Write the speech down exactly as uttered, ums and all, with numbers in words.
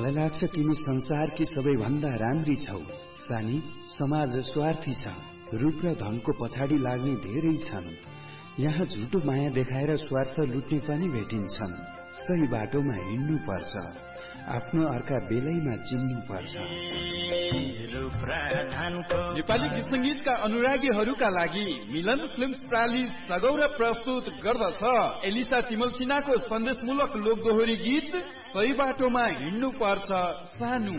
मलाई लाग्छ तिमी संसारकी सबैभन्दा राम्री छौ। सानी, समाज स्वार्थी छ। रूप र धनको पछाडि लाग्ने धेरै छन्। यहाँ झुटो माया देखाएर स्वार्थ लुट्ने पनि भेटिन्छन्। सही बाटोमा हिँड्नु पर्छ, आफ्नो अर्का बेलैमा चिन्नु पर्छ। नेपाली गीत संगीतका अनुरागीहरूका लागि मिलन फिल्म्स प्राली सगौरव प्रस्तुत गर्दछ एलिसा तिमल सिन्हाको सन्देशमूलक लोकदोहोरी गीत सही बाटोमा हिँड्नु पर्छ सानु।